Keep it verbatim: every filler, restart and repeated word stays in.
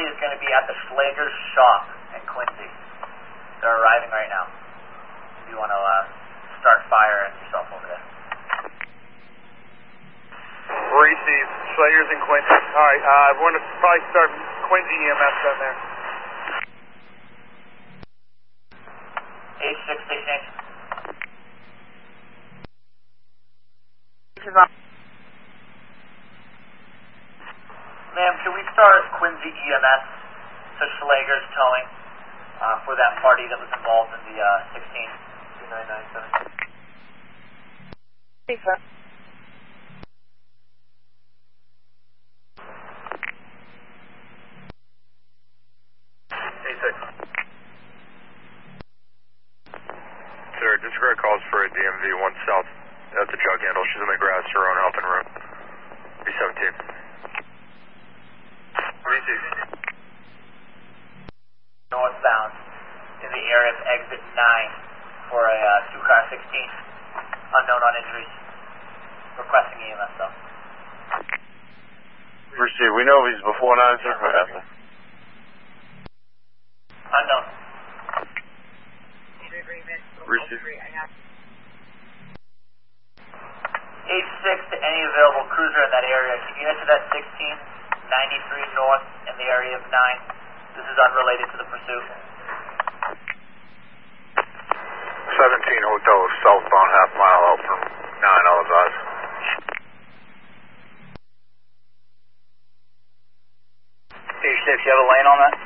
party is going to be at the Schlager's shop in Quincy. They're arriving right now. If you want to uh, start firing yourself over there. Receive. Schlager's in Quincy. All right, uh, I want to probably start Quincy E M S down there. H six station. Ma'am, can we start Quincy E M S to Schlager's towing uh, for that party that was involved in the uh, sixteen two nine nine seven? Hey, sir. Hey, six. Sir, disregard calls for a D M V one south at the jug handle. She's in the grass, her own helping room. B seventeen. Receive. Northbound in the area of exit nine for a uh, two car sixteen. Unknown on injuries. Requesting E M S though. Receive. We know if he's before nine, sir, or after? Unknown. Receive. H six to any available cruiser in that area. Can you enter that sixteen ninety-three north in the area of nine? This is unrelated to the pursuit. seventeen Hotel southbound half mile out from nine, all advised. H six, you have a lane on that?